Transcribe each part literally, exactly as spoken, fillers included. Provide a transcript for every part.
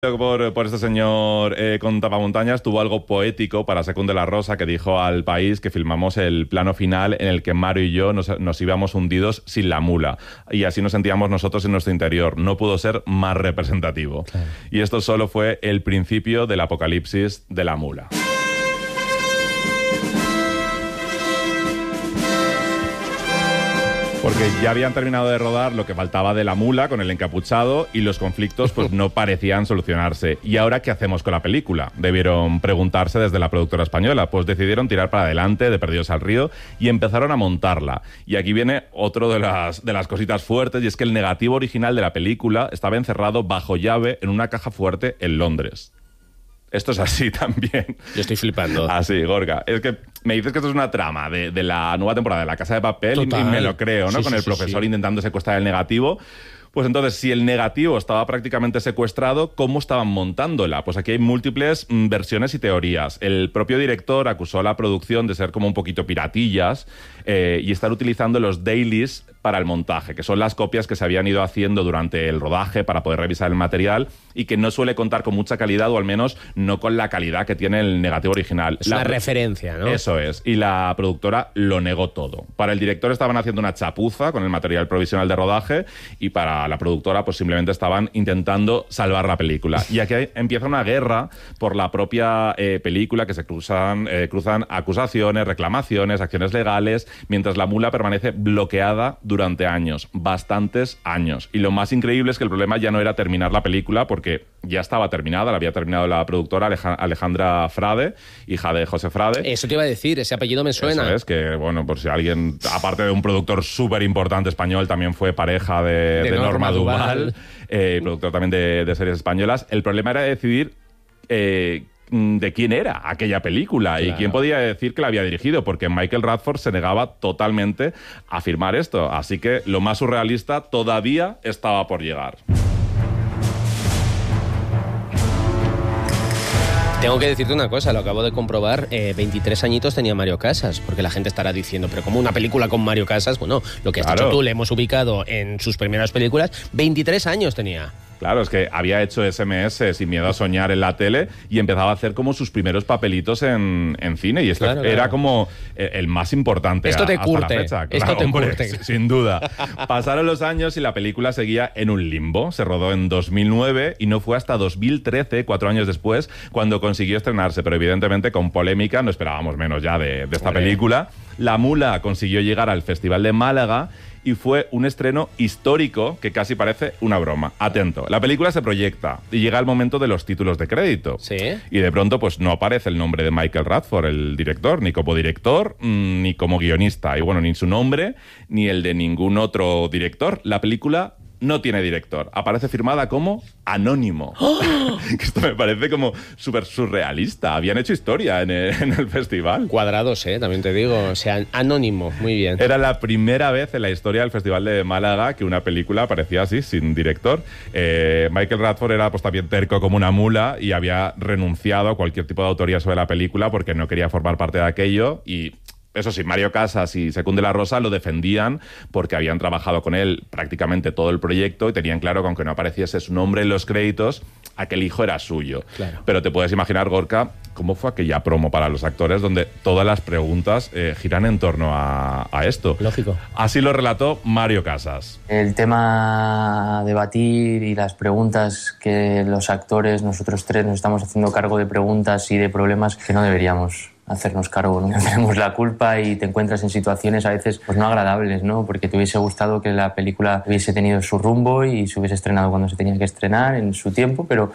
Por, por este señor eh, con tapamontañas tuvo algo poético para Secund de la Rosa, que dijo al País que filmamos el plano final en el que Mario y yo nos, nos íbamos hundidos sin la mula, y así nos sentíamos nosotros en nuestro interior. No pudo ser más representativo. Claro. Y esto solo fue el principio del apocalipsis de la mula. Porque ya habían terminado de rodar lo que faltaba de la mula con el encapuchado y los conflictos pues no parecían solucionarse. ¿Y ahora qué hacemos con la película? Debieron preguntarse desde la productora española. Pues decidieron tirar para adelante de Perdidos al Río y empezaron a montarla. Y aquí viene otro de las, de las cositas fuertes, y es que el negativo original de la película estaba encerrado bajo llave en una caja fuerte en Londres. Esto es así también. Yo estoy flipando. Así, Gorka. Es que me dices que esto es una trama de, de la nueva temporada de La Casa de Papel. Total. Y me lo creo, ¿no? Sí, Con sí, el profesor sí. intentando secuestrar el negativo. Pues entonces, si el negativo estaba prácticamente secuestrado, ¿cómo estaban montándola? Pues aquí hay múltiples mm, versiones y teorías. El propio director acusó a la producción de ser como un poquito piratillas eh, y estar utilizando los dailies para el montaje, que son las copias que se habían ido haciendo durante el rodaje para poder revisar el material y que no suele contar con mucha calidad, o al menos no con la calidad que tiene el negativo original. Es la una referencia, ¿no? Eso es. Y la productora lo negó todo. Para el director estaban haciendo una chapuza con el material provisional de rodaje, y para la productora pues simplemente estaban intentando salvar la película. Y aquí empieza una guerra por la propia eh, película, que se cruzan, eh, cruzan acusaciones, reclamaciones, acciones legales, mientras la mula permanece bloqueada durante años, bastantes años. Y lo más increíble es que el problema ya no era terminar la película, porque ya estaba terminada, la había terminado la productora Alejandra Frade, hija de José Frade. Eso te iba a decir, ese apellido me suena. Eso es, que bueno, por si alguien, aparte de un productor súper importante español, también fue pareja de, de, de Norma, Norma Duval, eh, productor también de, de series españolas. El problema era decidir eh, de quién era aquella película, claro, y quién podía decir que la había dirigido, porque Michael Radford se negaba totalmente a firmar esto. Así que lo más surrealista todavía estaba por llegar. Tengo que decirte una cosa, lo acabo de comprobar, eh, veintitrés añitos tenía Mario Casas, porque la gente estará diciendo, pero como una película con Mario Casas, bueno, lo que has claro. dicho tú, le hemos ubicado en sus primeras películas, veintitrés años tenía. Claro, es que había hecho ese eme ese, Sin miedo a soñar, en la tele, y empezaba a hacer como sus primeros papelitos en, en cine, y esto claro, era claro. como el más importante esto te a, curte, hasta la fecha. Claro, esto te hombre, curte. Sin duda. Pasaron los años y la película seguía en un limbo. Se rodó en dos mil nueve y no fue hasta dos mil trece, cuatro años después, cuando consiguió estrenarse, pero evidentemente con polémica. No esperábamos menos ya de, de esta hombre. película. La mula consiguió llegar al Festival de Málaga y fue un estreno histórico que casi parece una broma. Atento, la película se proyecta y llega el momento de los títulos de crédito. ¿Sí? Y de pronto pues no aparece el nombre de Michael Radford, el director, ni como director, mmm, ni como guionista. Y bueno, ni su nombre, ni el de ningún otro director. La película no tiene director. Aparece firmada como Anónimo. ¡Oh! Esto me parece como súper surrealista. Habían hecho historia en el, en el festival. Cuadrados, ¿eh? También te digo. O sea, Anónimo. Muy bien. Era la primera vez en la historia del Festival de Málaga que una película aparecía así, sin director. Eh, Michael Radford era pues también terco como una mula y había renunciado a cualquier tipo de autoría sobre la película porque no quería formar parte de aquello. Y eso sí, Mario Casas y Secund de la Rosa lo defendían porque habían trabajado con él prácticamente todo el proyecto y tenían claro que aunque no apareciese su nombre en los créditos, aquel hijo era suyo. Claro. Pero te puedes imaginar, Gorka, cómo fue aquella promo para los actores donde todas las preguntas eh, giran en torno a, a esto. Lógico. Así lo relató Mario Casas. El tema a debatir y las preguntas que los actores, nosotros tres, nos estamos haciendo cargo de preguntas y de problemas que no deberíamos hacernos cargo, no tenemos la culpa, y te encuentras en situaciones a veces pues no agradables, ¿no? Porque te hubiese gustado que la película hubiese tenido su rumbo y se hubiese estrenado cuando se tenía que estrenar, en su tiempo, pero...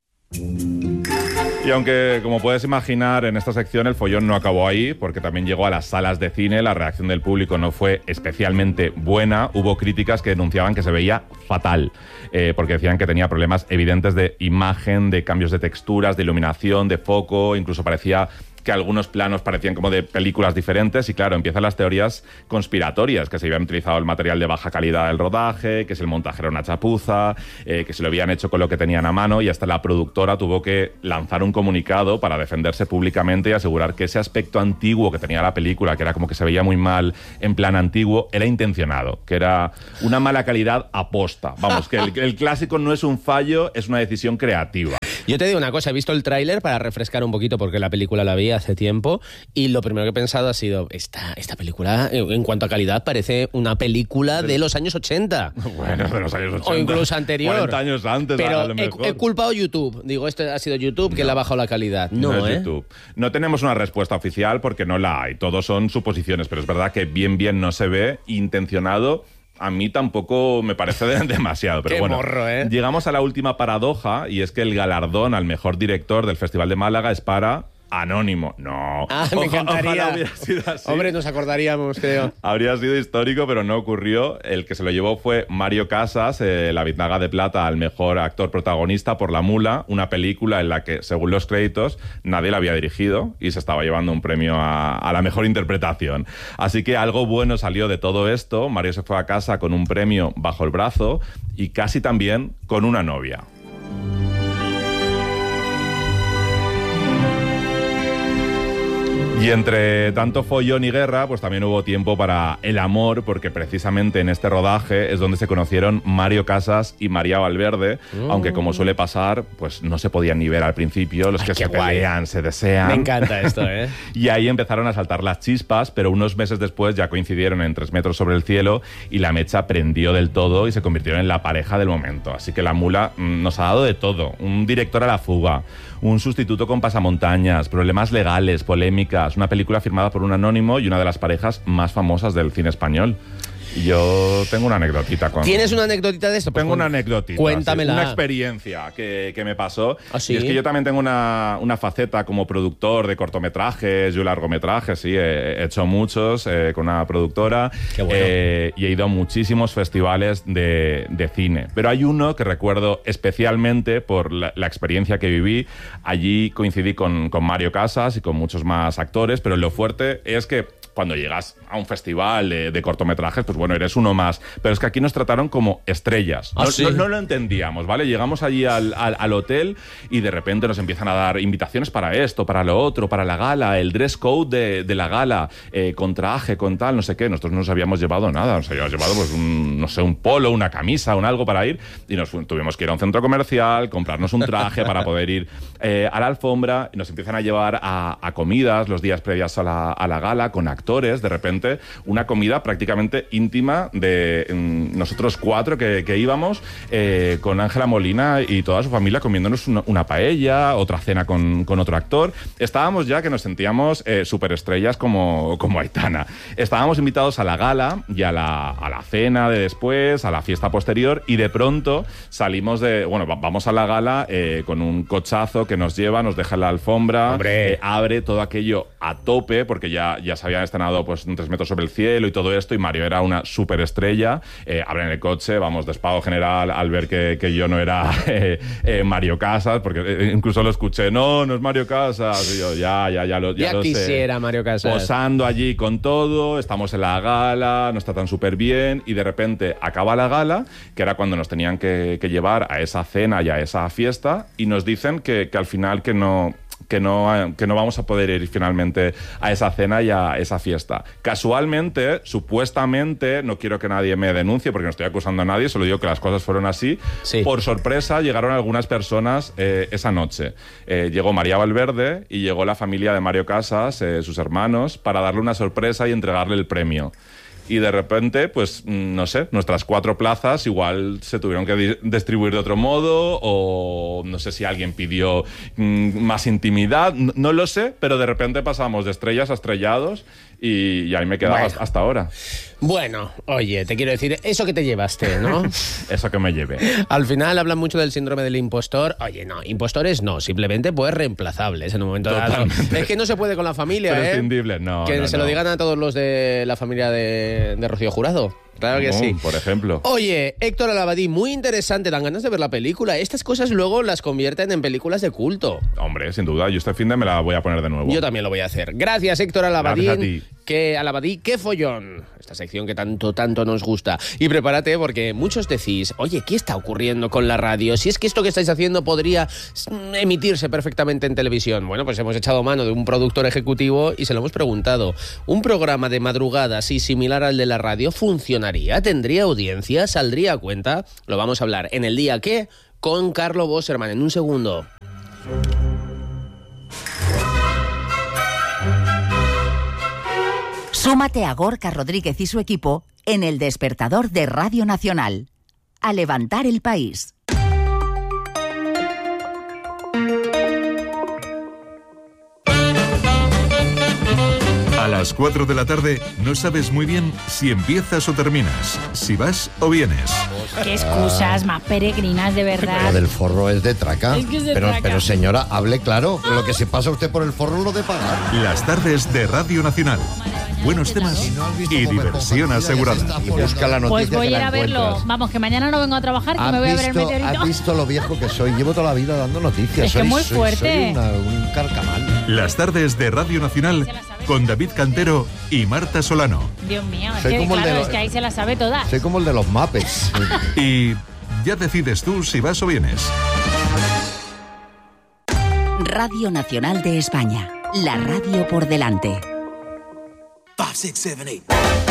Y aunque, como puedes imaginar, en esta sección el follón no acabó ahí, porque también llegó a las salas de cine, la reacción del público no fue especialmente buena, hubo críticas que denunciaban que se veía fatal, eh, porque decían que tenía problemas evidentes de imagen, de cambios de texturas, de iluminación, de foco, incluso parecía que algunos planos parecían como de películas diferentes y claro, empiezan las teorías conspiratorias, que se habían utilizado el material de baja calidad del rodaje, que si el montaje era una chapuza, eh, que se lo habían hecho con lo que tenían a mano y hasta la productora tuvo que lanzar un comunicado para defenderse públicamente y asegurar que ese aspecto antiguo que tenía la película, que era como que se veía muy mal en plan antiguo, era intencionado, que era una mala calidad aposta. Vamos, que el, el clásico no es un fallo, es una decisión creativa. Yo te digo una cosa, he visto el tráiler para refrescar un poquito porque la película la vi hace tiempo y lo primero que he pensado ha sido, esta, esta película en cuanto a calidad parece una película de los años ochenta. Bueno, de los años ochenta. O incluso anterior. cuarenta años antes, pero a lo mejor. He, he culpado YouTube. Digo, esto ha sido YouTube que no. le ha bajado la calidad. No, no es ¿eh? YouTube. No tenemos una respuesta oficial porque no la hay. Todos son suposiciones, pero es verdad que bien bien no se ve intencionado. A mí tampoco me parece demasiado, pero Qué bueno, morro, ¿eh? Llegamos a la última paradoja y es que el galardón al mejor director del Festival de Málaga es para Anónimo. No. Ah, me encantaría. Ojalá hubiera sido así. Hombre, nos acordaríamos, creo. Habría sido histórico, pero no ocurrió. El que se lo llevó fue Mario Casas, eh, la Biznaga de Plata al mejor actor protagonista por La Mula, una película en la que, según los créditos, nadie la había dirigido y se estaba llevando un premio a, a la mejor interpretación. Así que algo bueno salió de todo esto. Mario se fue a casa con un premio bajo el brazo y casi también con una novia. Y entre tanto follón y guerra, pues también hubo tiempo para el amor, porque precisamente en este rodaje es donde se conocieron Mario Casas y María Valverde, mm. aunque como suele pasar, pues no se podían ni ver al principio, los Ay, que se guay. pelean, se desean. Me encanta esto, ¿eh? Y ahí empezaron a saltar las chispas, pero unos meses después ya coincidieron en Tres metros sobre el cielo y la mecha prendió del todo y se convirtieron en la pareja del momento. Así que La Mula mmm, nos ha dado de todo, un director a la fuga, un sustituto con pasamontañas, problemas legales, polémicas, una película firmada por un anónimo y una de las parejas más famosas del cine español. Yo tengo una anecdotita con... ¿Tienes una anecdotita de esto? Tengo pues, una anecdotita. Cuéntamela. Sí, una experiencia que, que me pasó. ¿Ah, sí? Y es que yo también tengo una, una faceta como productor de cortometrajes y largometrajes, sí, he hecho muchos eh, con una productora. Qué bueno. eh, y he ido a muchísimos festivales de, de cine. Pero hay uno que recuerdo especialmente por la, la experiencia que viví. Allí coincidí con, con Mario Casas y con muchos más actores, pero lo fuerte es que cuando llegas a un festival de, de cortometrajes, pues bueno, eres uno más. Pero es que aquí nos trataron como estrellas. ¿Ah, no, sí? no, no lo entendíamos, ¿vale? Llegamos allí al, al, al hotel y de repente nos empiezan a dar invitaciones para esto, para lo otro, para la gala, el dress code de, de la gala, eh, con traje, con tal, no sé qué. Nosotros no nos habíamos llevado nada. Nos habíamos llevado, pues, un, no sé, un polo, una camisa, un algo para ir. Y nos tuvimos que ir a un centro comercial, comprarnos un traje para poder ir eh, a la alfombra. Y nos empiezan a llevar a, a comidas los días previos a la, a la gala, con actores. De repente, una comida prácticamente íntima de mm, nosotros cuatro que, que íbamos eh, con Ángela Molina y toda su familia comiéndonos una, una paella, otra cena con, con otro actor. Estábamos ya que nos sentíamos eh, superestrellas como, como Aitana. Estábamos invitados a la gala y a la, a la cena de después, a la fiesta posterior, y de pronto salimos de... Bueno, vamos a la gala eh, con un cochazo que nos lleva, nos deja en la alfombra, eh, abre todo aquello a tope, porque ya, ya se habían estrenado pues Tres metros sobre el cielo y todo esto, y Mario era una superestrella. Eh, abren el coche, vamos, despago general al ver que, que yo no era eh, eh, Mario Casas, porque eh, incluso lo escuché, no, no es Mario Casas, y yo, ya, ya, ya lo, ya ya lo quisiera sé. Mario Casas. Posando allí con todo, estamos en la gala, nos tratan súper bien, y de repente acaba la gala, que era cuando nos tenían que, que llevar a esa cena y a esa fiesta, y nos dicen que, que al final que no... Que no, que no vamos a poder ir finalmente a esa cena y a esa fiesta. Casualmente, supuestamente, no quiero que nadie me denuncie porque no estoy acusando a nadie, solo digo que las cosas fueron así. Sí. Por sorpresa, llegaron algunas personas eh, esa noche. Eh, llegó María Valverde y llegó la familia de Mario Casas, eh, sus hermanos, para darle una sorpresa y entregarle el premio. Y de repente, pues, no sé, nuestras cuatro plazas igual se tuvieron que di- distribuir de otro modo, o no sé si alguien pidió mmm, más intimidad, no, no lo sé, pero de repente pasamos de estrellas a estrellados y, y ahí me he quedado bueno. hasta ahora. Bueno, oye, te quiero decir, eso que te llevaste, ¿no? Eso que me llevé. Al final hablan mucho del síndrome del impostor. Oye, no, impostores no, simplemente pues reemplazables en un momento dado. Es que no se puede con la familia, ¿eh? Prescindible, no. Que no, se no. lo digan a todos los de la familia de, de Rocío Jurado. Claro que oh, sí. Por ejemplo. Oye, Héctor Al-Abadí, muy interesante. Dan ganas de ver la película. Estas cosas luego las convierten en películas de culto. Hombre, sin duda. Yo este fin de me la voy a poner de nuevo. Yo también lo voy a hacer. Gracias, Héctor Al-Abadí. Gracias a ti. Que Al-Abadí, qué follón. Esta sección que tanto, tanto nos gusta. Y prepárate porque muchos decís, oye, ¿qué está ocurriendo con la radio? Si es que esto que estáis haciendo podría emitirse perfectamente en televisión. Bueno, pues hemos echado mano de un productor ejecutivo y se lo hemos preguntado. ¿Un programa de madrugada así similar al de la radio funcionaría? ¿Tendría audiencia? ¿Saldría a cuenta? Lo vamos a hablar en El Día Que con Carlo Bosserman en un segundo. Súmate a Gorka Rodríguez y su equipo en El Despertador de Radio Nacional. A levantar el país. A las cuatro de la tarde no sabes muy bien si empiezas o terminas, si vas o vienes. Qué excusas más peregrinas, de verdad. Lo del forro es de traca. Es que es de pero, traca. pero señora, hable claro. Lo que se pasa usted por el forro lo de pagar. Las tardes de Radio Nacional. Buenos temas y diversión asegurada. Y busca la noticia. Pues voy que a ir la a verlo. encuentras. Vamos, que mañana no vengo a trabajar, que ¿Has me voy a ver el visto- meteorito. ¿Has visto lo viejo que soy? Llevo toda la vida dando noticias. Es que soy, muy soy- fuerte. Soy una- un carcamal. Las tardes de Radio Nacional con David Cantero y Marta Solano. Dios mío, es Soy que como el claro, de es los- que ahí se las sabe todas. Soy como el de los Muppets. Y ya decides tú si vas o vienes. Radio Nacional de España. La radio por delante. Five, six, seven, eight.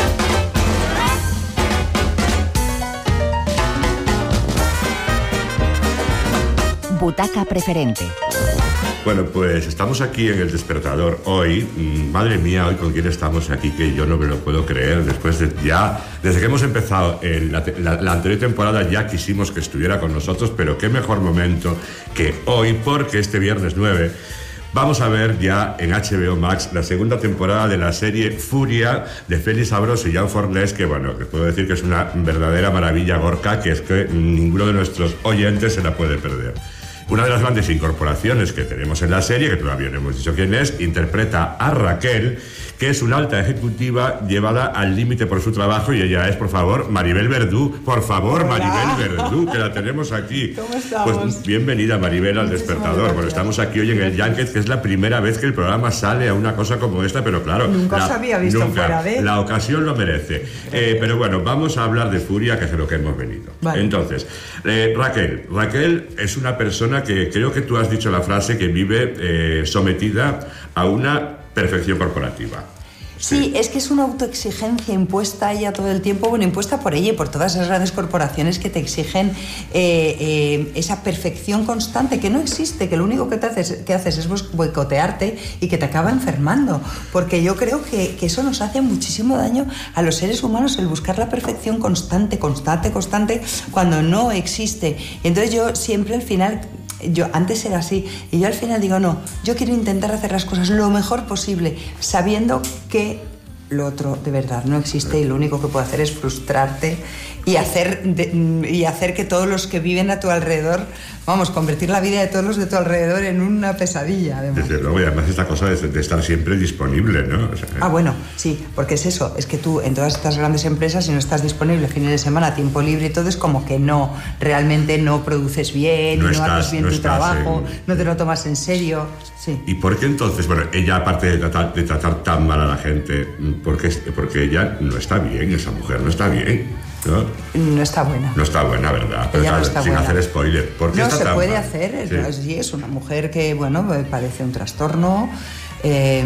Butaca preferente. Bueno, pues estamos aquí en El Despertador hoy. Mm, Madre mía, hoy con quién estamos aquí, que yo no me lo puedo creer. Después de ya, desde que hemos empezado el- la, te- la- la anterior temporada ya quisimos que estuviera con nosotros, pero qué mejor momento que hoy, porque este viernes nueve vamos a ver ya en H B O Max la segunda temporada de la serie Furia de Félix Sabros y Jan Fornés, que bueno, que puedo decir que es una verdadera maravilla, Gorka, que es que ninguno de nuestros oyentes se la puede perder. Una de las grandes incorporaciones que tenemos en la serie, que todavía no hemos dicho quién es, interpreta a Raquel, que es una alta ejecutiva llevada al límite por su trabajo, y ella es, por favor, Maribel Verdú. Por favor, Hola. Maribel Verdú, que la tenemos aquí. ¿Cómo estamos? Pues bienvenida, Maribel, al Muchísimas Despertador. gracias. Bueno, estamos aquí hoy en el Yankees, que es la primera vez que el programa sale a una cosa como esta, pero claro... Nunca la- os había visto nunca. fuera de- La ocasión lo merece. Eh, pero bueno, vamos a hablar de Furia, que es de lo que hemos venido. Vale. Entonces, eh, Raquel. Raquel es una persona que creo que tú has dicho la frase que vive eh, sometida a una perfección corporativa. Sí, es que es una autoexigencia impuesta a ella todo el tiempo, bueno, impuesta por ella y por todas esas grandes corporaciones que te exigen eh, eh, esa perfección constante que no existe, que lo único que, te haces, que haces es boicotearte y que te acaba enfermando, porque yo creo que, que eso nos hace muchísimo daño a los seres humanos, el buscar la perfección constante, constante, constante, cuando no existe. Entonces yo siempre al final... Yo antes era así y yo al final digo no, yo quiero intentar hacer las cosas lo mejor posible, sabiendo que lo otro de verdad no existe y lo único que puedo hacer es frustrarte y hacer, de, y hacer que todos los que viven a tu alrededor, vamos, convertir la vida de todos los de tu alrededor en una pesadilla. Además. Desde luego, y además esta cosa de, de estar siempre disponible, ¿no? O sea, Ah, bueno, sí, porque es eso, es que tú en todas estas grandes empresas, si no estás disponible fines de semana, tiempo libre y todo, es como que no, realmente no produces bien, No no, estás- haces bien no tu estás trabajo, en- no te lo tomas en serio, sí. ¿Y por qué entonces, bueno, ella aparte de tratar, de tratar tan mal a la gente, porque, porque ella no está bien, esa mujer no está bien, ¿no? No está buena. No está buena, ¿verdad? Pero Ella no claro, está sin buena. hacer spoiler. ¿Por qué No está se tan puede mal? hacer, es, Sí. es- sí, es una mujer que, bueno, eh, padece un trastorno, eh,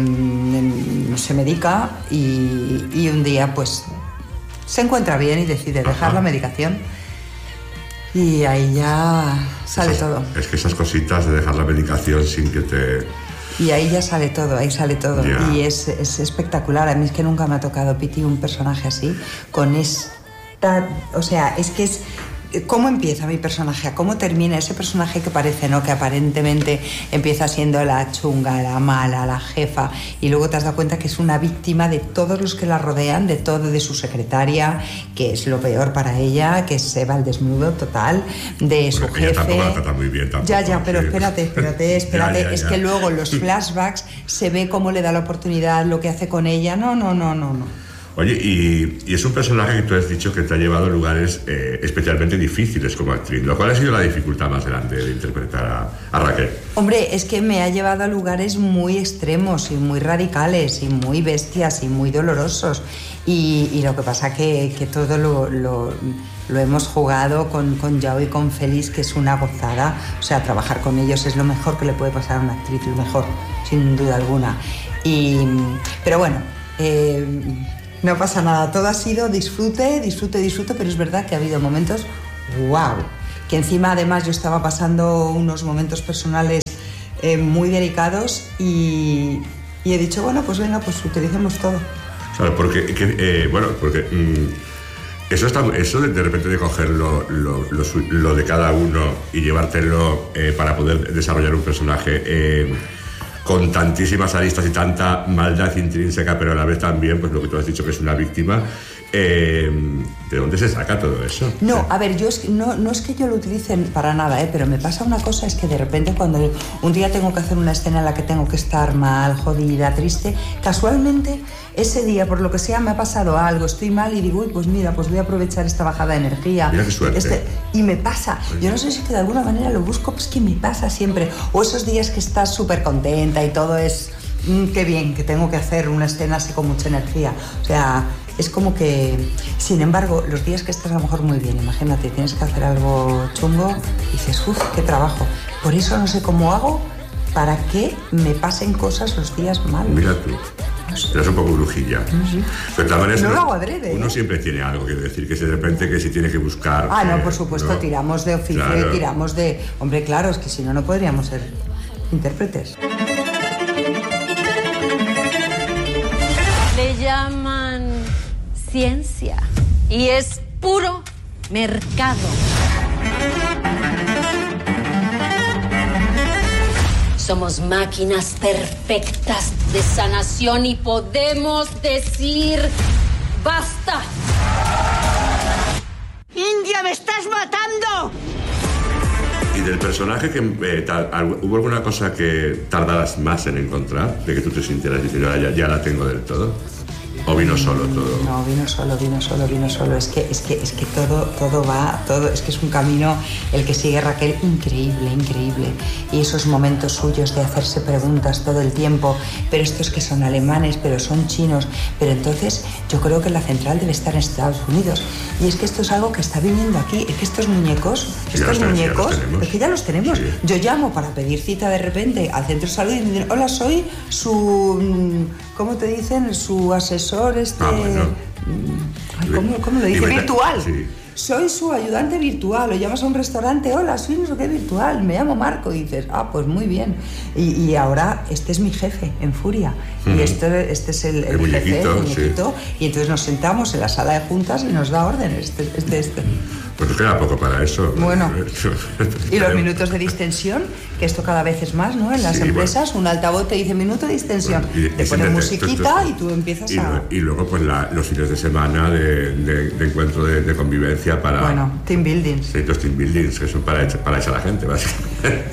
em, se medica y, y un día, pues, se encuentra bien y decide dejar Ajá. la medicación y ahí ya sale Esas- todo. Es que esas cositas de dejar la medicación sin que te... Y ahí ya sale todo, ahí sale todo. Ya. Y es, es espectacular. A mí es que nunca me ha tocado, Piti, un personaje así, con esta... O sea, es que es... ¿Cómo empieza mi personaje? ¿A cómo termina ese personaje que parece, ¿no? Que aparentemente empieza siendo la chunga, la mala, la jefa, y luego te has dado cuenta que es una víctima de todos los que la rodean, de todo, de su secretaria, que es lo peor para ella, que se va al desnudo total, de su Bueno, jefe. ella tampoco la trata muy bien tampoco. Ya, ya, pero sí. espérate, espérate, espérate. Ya, ya, es ya. que luego los flashbacks se ve cómo le da la oportunidad, lo que hace con ella. No, no, no, no, no. Oye, y, y es un personaje que tú has dicho que te ha llevado a lugares eh, especialmente difíciles como actriz, ¿no? ¿Cuál ha sido la dificultad más grande de interpretar a, a Raquel? Hombre, es que me ha llevado a lugares muy extremos y muy radicales y muy bestias y muy dolorosos. Y, y lo que pasa que, que todo lo, lo, lo hemos jugado con, con Yao y con Félix, que es una gozada. O sea, trabajar con ellos es lo mejor que le puede pasar a una actriz, lo mejor, sin duda alguna. Y, pero bueno... Eh, No pasa nada, todo ha sido disfrute, disfrute, disfrute, pero es verdad que ha habido momentos, wow, que encima además yo estaba pasando unos momentos personales eh, muy delicados y, y he dicho, bueno, pues venga, pues utilicemos todo. Claro, porque, que, eh, bueno, porque mmm, eso, está, eso de, de repente de coger lo, lo, lo, lo de cada uno y llevártelo eh, para poder desarrollar un personaje... Eh, con tantísimas aristas y tanta maldad intrínseca, pero a la vez también, pues lo que tú has dicho, que es una víctima, eh, ¿de dónde se saca todo eso? No, a ver, yo es, no, no es que yo lo utilice para nada, ¿eh? Pero me pasa una cosa, es que de repente cuando un día tengo que hacer una escena en la que tengo que estar mal, jodida, triste, casualmente ese día, por lo que sea, me ha pasado algo, estoy mal y digo, uy, pues mira, pues voy a aprovechar esta bajada de energía. Mira qué suerte. Este, y me pasa. Yo no sé si que de alguna manera lo busco, pues que me pasa siempre. O esos días que estás súper contenta y todo es, mmm, qué bien, que tengo que hacer una escena así con mucha energía. O sea, es como que... Sin embargo, los días que estás a lo mejor muy bien, imagínate, tienes que hacer algo chungo y dices, uff, qué trabajo. Por eso no sé cómo hago para que me pasen cosas los días malos. Mira tú. Eres un poco brujilla. Sí. Pero de manera, no uno, lo hago adrede. Uno siempre tiene algo que decir, que si de repente que si tiene que buscar... Ah, no, eh, por supuesto, ¿no? tiramos de oficio, claro. Tiramos de... Hombre, claro, es que si no, no podríamos ser intérpretes. Le llaman ciencia y es puro mercado. Somos máquinas perfectas de sanación y podemos decir ¡basta! ¡India, me estás matando! Y del personaje, que eh, tal, ¿hubo alguna cosa que tardaras más en encontrar? De que tú te sintieras diciendo, ya, ya la tengo del todo. ¿O vino solo todo? No, vino solo, vino solo, vino solo. Es que, es que, es que todo, todo va, todo, es que es un camino el que sigue Raquel increíble, increíble. Y esos momentos suyos de hacerse preguntas todo el tiempo, pero estos que son alemanes, pero son chinos. Pero entonces yo creo que la central debe estar en Estados Unidos. Y es que esto es algo que está viniendo aquí. Es que estos muñecos, estos ya muñecos, ya es que ya los tenemos. Sí. Yo llamo para pedir cita de repente al centro de salud y me dicen, hola, soy su, ¿cómo te dicen? Su asesor. Este, ah, bueno. Ay, ¿cómo, ¿Cómo lo dice? Libertad. Virtual. Sí. Soy su ayudante virtual. O llamas a un restaurante, hola, soy no sé qué virtual, me llamo Marco. Y dices, ah, pues muy bien. Y, y ahora este es mi jefe en Furia. Mm. Y este, este es el, el, el jefe, muñequito, el muñequito. Sí. Y entonces nos sentamos en la sala de juntas y nos da órdenes. Este, este, este. Pues queda poco para eso. Bueno. Y los minutos de distensión, que esto cada vez es más, ¿no? En las sí, empresas, bueno. Un altavoz te dice minuto de distensión. Bueno, y, te pone musiquita tú, tú, y tú empiezas y, a... Y luego, pues, la, los fines de semana de, de, de encuentro de, de convivencia para... Bueno, team buildings. Sí, los team buildings, que son para echar, para echar a la gente, básicamente.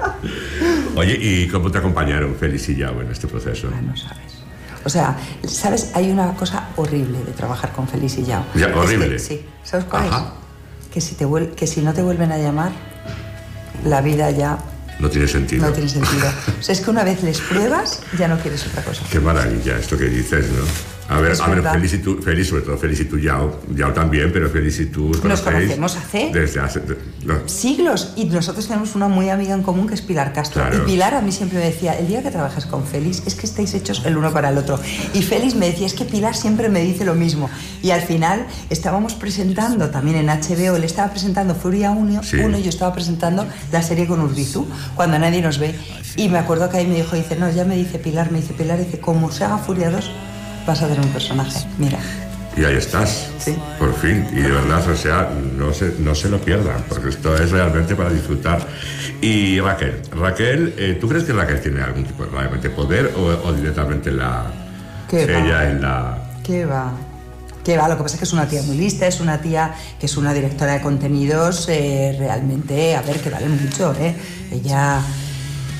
Oye, ¿y cómo te acompañaron Félix y Yao en este proceso? Ah, no sabes. O sea, ¿sabes? Hay una cosa horrible de trabajar con Félix y Yao. Ya, horrible. Es que, sí. ¿Sabes cuál es? Que si, te vuel- que si no te vuelven a llamar, la vida ya... No tiene sentido. No tiene sentido. O sea, es que una vez les pruebas, ya no quieres otra cosa. Qué maravilla esto que dices, ¿no? A ver, a ver, Félix y tú, Félix, sobre todo Félix y tú, Yao, Yao también, pero Félix y tú os nos conocemos hace desde hace de, no. siglos, y nosotros tenemos una muy amiga en común que es Pilar Castro. Claro. Y Pilar a mí siempre me decía, el día que trabajas con Félix es que estáis hechos el uno para el otro. Y Félix me decía, es que Pilar siempre me dice lo mismo. Y al final estábamos presentando también en H B O, él estaba presentando Furia uno, sí. uno y yo estaba presentando la serie con Urbizu, cuando nadie nos ve. Y me acuerdo que ahí me dijo, dice, no, ya me dice Pilar, me dice Pilar, dice, como se haga Furia dos, vas a tener un personaje, mira. Y ahí estás, sí. Por fin. Y de verdad, o sea, no se, no se lo pierdan, porque esto es realmente para disfrutar. Y Raquel, Raquel, eh, ¿tú crees que Raquel tiene algún tipo de realmente poder o, o directamente la ¿Qué ella va? en la... ¿Qué va? ¿Qué va? Lo que pasa es que es una tía muy lista, es una tía que es una directora de contenidos, eh, realmente, a ver, que vale mucho, ¿eh? Ella...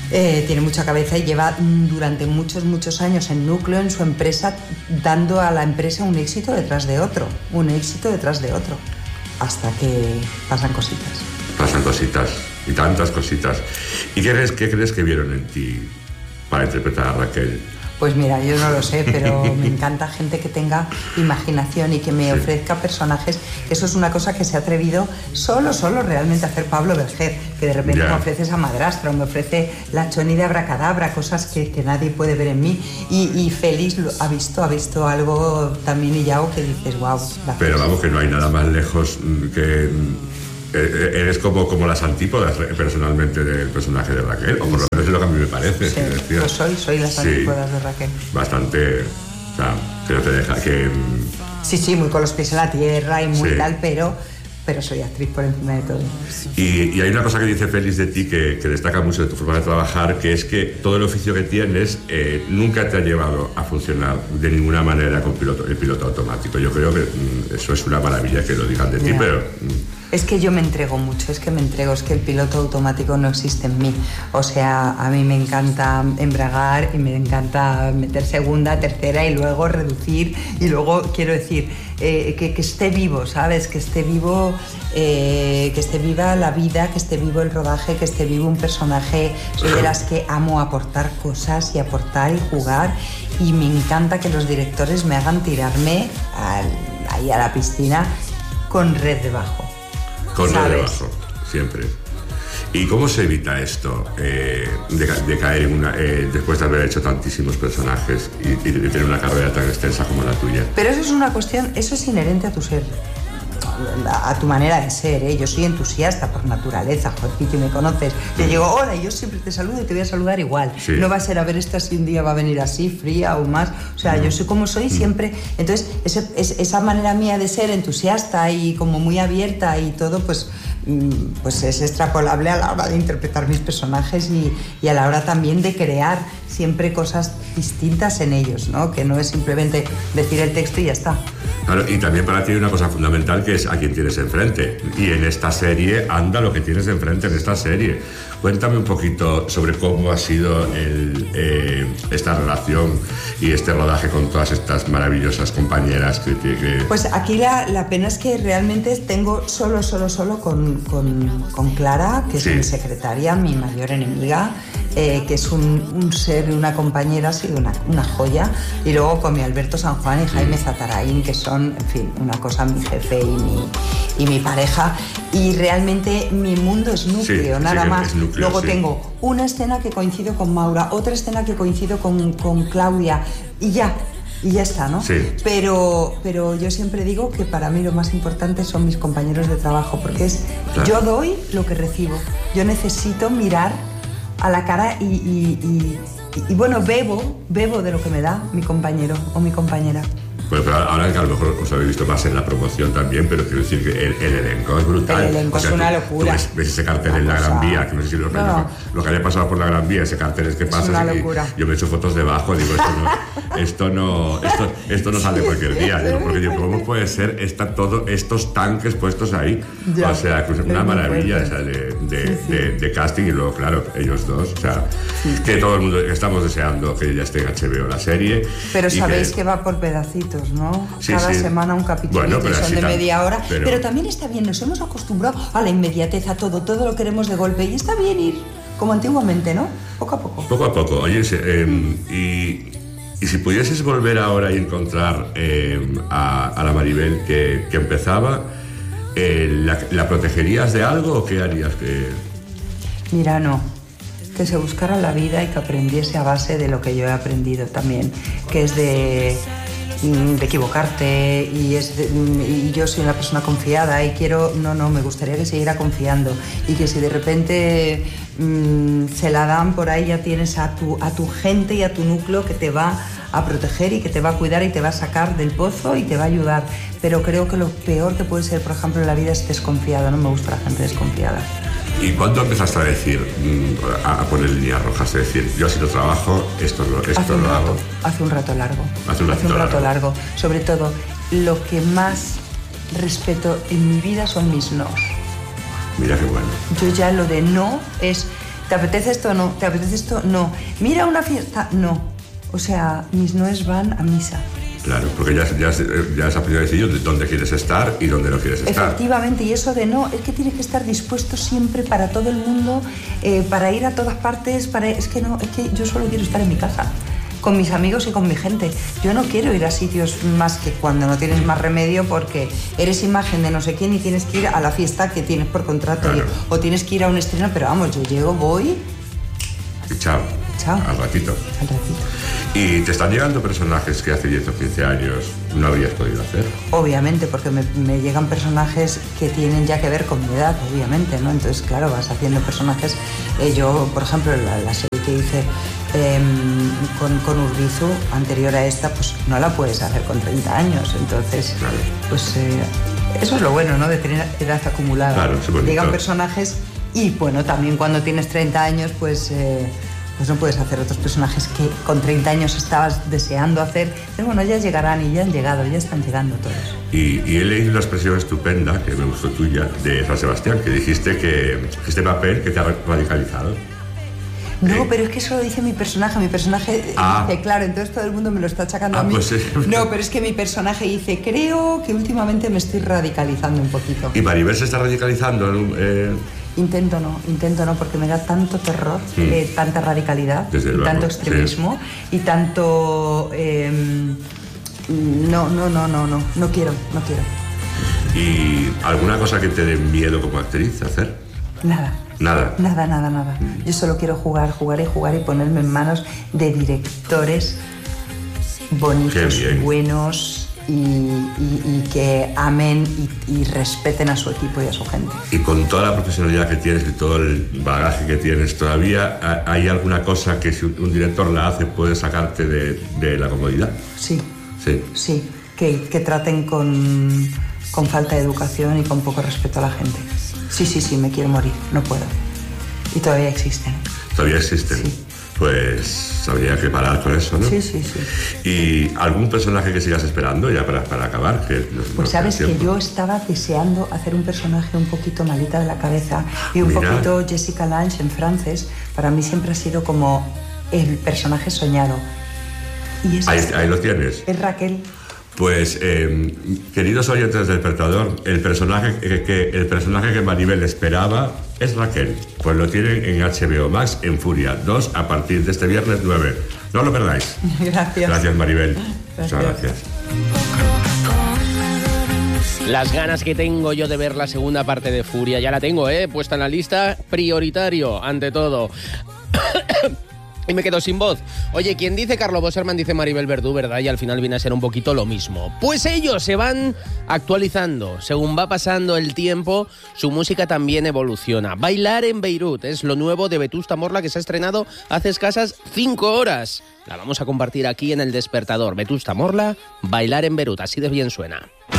Eh, tiene mucha cabeza y lleva durante muchos, muchos años en núcleo, en su empresa, dando a la empresa un éxito detrás de otro, un éxito detrás de otro, hasta que pasan cositas. Pasan cositas, y tantas cositas. ¿Y qué crees, qué crees que vieron en ti para interpretar a Raquel? Pues mira, yo no lo sé, pero me encanta gente que tenga imaginación y que me sí. ofrezca personajes. Eso es una cosa que se ha atrevido solo, solo realmente a hacer Pablo Berger, que de repente yeah. me ofrece esa madrastra, o me ofrece la Choni de Abracadabra, cosas que, que nadie puede ver en mí. Y, y Félix lo ha visto, ha visto algo también y Yao que dices, wow. Pero vamos, que no hay nada más lejos que... Eres como, como las antípodas personalmente del personaje de Raquel, o por lo menos es lo que a mí me parece. Sí, pues soy, soy las antípodas sí, de Raquel. Bastante, o sea, que no te deja que... Sí, sí, muy con los pies en la tierra y muy sí. tal, pero, pero soy actriz por encima de todo. Y, y hay una cosa que dice Félix de ti que, que destaca mucho de tu forma de trabajar, que es que todo el oficio que tienes eh, nunca te ha llevado a funcionar de ninguna manera con piloto, el piloto automático. Yo creo que mm, eso es una maravilla que lo digan de ti, yeah. pero... Mm, Es que yo me entrego mucho, es que me entrego, es que el piloto automático no existe en mí. O sea, a mí me encanta embragar y me encanta meter segunda, tercera y luego reducir y luego, quiero decir, eh, que, que esté vivo, ¿sabes? Que esté vivo, eh, que esté viva la vida, que esté vivo el rodaje, que esté vivo un personaje. Soy de las que amo aportar cosas y aportar y jugar, y me encanta que los directores me hagan tirarme al, ahí a la piscina con red debajo. Con red debajo, siempre. ¿Y cómo se evita esto eh, de, de caer en una, eh, después de haber hecho tantísimos personajes y, y de tener una carrera tan extensa como la tuya? Pero eso es una cuestión, eso es inherente a tu ser, a tu manera de ser, ¿eh? Yo soy entusiasta por naturaleza, Jorge, que me conoces. Te digo, hola, y yo siempre te saludo y te voy a saludar igual. Sí. No va a ser a ver esta si un día va a venir así, fría o más. O sea, mm. yo soy como soy mm. siempre. Entonces, ese, es, esa manera mía de ser entusiasta y como muy abierta y todo, pues, pues es extrapolable a la hora de interpretar mis personajes y, y a la hora también de crear siempre cosas distintas en ellos, ¿no? Que no es simplemente decir el texto y ya está. Claro, y también para ti hay una cosa fundamental, que es a quien tienes enfrente. Y en esta serie anda lo que tienes enfrente en esta serie. Cuéntame un poquito sobre cómo ha sido el, eh, esta relación y este rodaje con todas estas maravillosas compañeras que... que... Pues aquí la, la pena es que realmente tengo solo, solo, solo con, con, con Clara, que es sí. mi secretaria, mi mayor enemiga, eh, que es un, un ser y una compañera, ha sido una, una joya. Y luego con mi Alberto San Juan y Jaime sí. Zatarain, que son, en fin, una cosa, mi jefe y mi, y mi pareja. Y realmente mi mundo es núcleo, sí, nada sí, más. Núcleo, luego sí. tengo una escena que coincido con Maura, otra escena que coincido con, con Claudia, y ya. Y ya está, ¿no? Sí. Pero, pero yo siempre digo que para mí lo más importante son mis compañeros de trabajo, porque es claro. yo doy lo que recibo. Yo necesito mirar a la cara y, y, y, y, y bueno, bebo, bebo de lo que me da mi compañero o mi compañera. Bueno, pero ahora que a lo mejor os habéis visto más en la promoción también, pero quiero decir que el, el elenco es brutal. El elenco o sea, es una tú, locura. Tú ves, ves ese cartel en la Gran Vía, que no sé si lo, no. lo que haya pasado por la Gran Vía, ese cartel es que pasa. Es una locura. Yo me he hecho fotos debajo, digo, esto no, esto no, esto, esto no sale cualquier día. Digo, porque digo, ¿cómo puede ser estar todos estos tanques puestos ahí? Ya, o sea, que es una maravilla, o sea, de, de, sí, sí. De, de casting, y luego, claro, ellos dos. O sea, sí. que todo el mundo estamos deseando que ya esté en H B O la serie. Pero sabéis que, que va por pedacitos, ¿no? Sí, Cada sí. semana un capítulo, bueno, que son de tan, media hora. Pero... pero también está bien, nos hemos acostumbrado a la inmediatez, a todo, todo lo queremos de golpe. Y está bien ir como antiguamente, ¿no? Poco a poco. Poco a poco. Oye, eh, mm. y, y si pudieses volver ahora y encontrar eh, a, a la Maribel que, que empezaba, eh, ¿la, ¿la protegerías de algo o qué harías? Que... Mira, no. Que se buscara la vida y que aprendiese a base de lo que yo he aprendido también, que es de... de equivocarte y, es de, y yo soy una persona confiada y quiero, no, no, me gustaría que siguiera confiando y que si de repente mmm, se la dan por ahí, ya tienes a tu, a tu gente y a tu núcleo que te va a proteger y que te va a cuidar y te va a sacar del pozo y te va a ayudar. Pero creo que lo peor que puede ser, por ejemplo, en la vida es desconfiado. No me gusta la gente desconfiada. ¿Y cuándo empezaste a decir, a poner líneas rojas? Es decir, yo si lo trabajo, esto, lo, esto lo rato, hago. Hace un rato largo. Hace un, hace un rato largo. largo. Sobre todo, lo que más respeto en mi vida son mis nos. Mira qué bueno. Yo ya lo de no es... ¿Te apetece esto? No. ¿Te apetece esto? No. ¿Mira una fiesta? No. O sea, mis noes van a misa. Claro, porque ya, ya, ya has aprendido a decidir dónde quieres estar y dónde no quieres estar. Efectivamente, y eso de no, es que tienes que estar dispuesto siempre para todo el mundo, eh, para ir a todas partes, para es que no, es que yo solo quiero estar en mi casa, con mis amigos y con mi gente. Yo no quiero ir a sitios más que cuando no tienes más remedio porque eres imagen de no sé quién y tienes que ir a la fiesta que tienes por contrato, claro. y, o tienes que ir a un estreno, pero vamos, yo llego, voy... Y chao. Chao. Al ratito. Al ratito. ¿Y te están llegando personajes que hace diez o quince años no habrías podido hacer? Obviamente, porque me, me llegan personajes que tienen ya que ver con mi edad, obviamente, ¿no? Entonces, claro, vas haciendo personajes... Eh, yo, por ejemplo, la, la serie que hice eh, con, con Urbizu, anterior a esta, pues no la puedes hacer con treinta años. Entonces, claro. pues eh, eso es lo bueno, ¿no? De tener edad acumulada. Claro, es bonito. Llegan personajes y, bueno, también cuando tienes treinta años, pues... Eh, pues no puedes hacer otros personajes que con treinta años estabas deseando hacer. Pero bueno, ya llegarán y ya han llegado, ya están llegando todos. Y, y he leído una expresión estupenda, que me gustó tuya, de San Sebastián, que dijiste que este papel que te ha radicalizado. No, ¿Eh? pero es que eso lo dice mi personaje. Mi personaje ah. dice, claro, entonces todo el mundo me lo está achacando ah, a mí. Pues, eh. No, pero es que mi personaje dice, creo que últimamente me estoy radicalizando un poquito. ¿Y Maribel se está radicalizando? Eh... Intento no, intento no, porque me da tanto terror, mm. eh, tanta radicalidad, Desde luego, tanto extremismo sí. y tanto... Eh, no, no, no, no, no, no quiero, no quiero. ¿Y alguna cosa que te dé miedo como actriz hacer? Nada. Nada. Nada, nada, nada. Mm. Yo solo quiero jugar, jugar y jugar y ponerme en manos de directores bonitos, buenos... Y, y, y que amen y, y respeten a su equipo y a su gente. Y con toda la profesionalidad que tienes y todo el bagaje que tienes, ¿todavía hay alguna cosa que si un director la hace puede sacarte de, de la comodidad? Sí. Sí. Sí, que, que traten con, con falta de educación y con poco respeto a la gente. Sí, sí, sí, me quiero morir, no puedo. Y todavía existen. ¿Todavía existen? Sí. Pues habría que parar con eso, ¿no? Sí, sí, sí. ¿Y algún personaje que sigas esperando ya para, para acabar? Que pues sabes que yo estaba deseando hacer un personaje un poquito malita de la cabeza y un Mira. poquito Jessica Lange en francés. Para mí siempre ha sido como el personaje soñado. Y es ahí, ahí lo tienes. Es Raquel. Pues, eh, queridos oyentes del Despertador, el personaje que, que, el personaje que Maribel esperaba es Raquel. Pues lo tienen en H B O Max, en Furia dos, a partir de este viernes nueve. No lo perdáis. Gracias. Gracias, Maribel. Gracias. Muchas gracias. Las ganas que tengo yo de ver la segunda parte de Furia, ya la tengo, ¿eh? Puesta en la lista, prioritario, ante todo. Y me quedo sin voz. Oye, quien dice Carlo Bosserman dice Maribel Verdú, ¿verdad? Y al final viene a ser un poquito lo mismo. Pues ellos se van actualizando. Según va pasando el tiempo, su música también evoluciona. Bailar en Beirut es lo nuevo de Vetusta Morla, que se ha estrenado hace escasas cinco horas. La vamos a compartir aquí en El Despertador. Vetusta Morla, Bailar en Beirut. Así de bien suena.